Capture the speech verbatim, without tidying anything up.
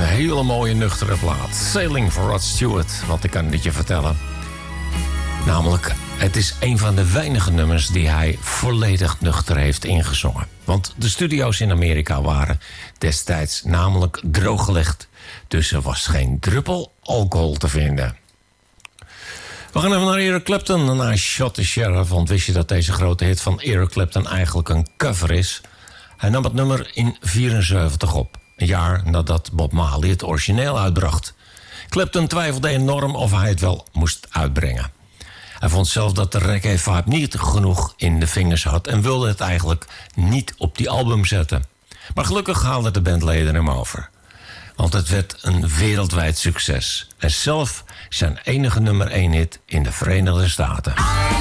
hele mooie nuchtere plaat. Sailing for Rod Stewart, want ik kan het je vertellen. Namelijk, het is een van de weinige nummers die hij volledig nuchter heeft ingezongen. Want de studio's in Amerika waren destijds namelijk drooggelegd. Dus er was geen druppel alcohol te vinden. We gaan even naar Eric Clapton en naar Shot the Sheriff. Want wist je dat deze grote hit van Eric Clapton eigenlijk een cover is? Hij nam het nummer in vierenzeventig op. Een jaar nadat Bob Marley het origineel uitbracht. Clapton twijfelde enorm of hij het wel moest uitbrengen. Hij vond zelf dat de reggae-vibe niet genoeg in de vingers had en wilde het eigenlijk niet op die album zetten. Maar gelukkig haalden de bandleden hem over. Want het werd een wereldwijd succes. En zelf zijn enige nummer één hit in de Verenigde Staten.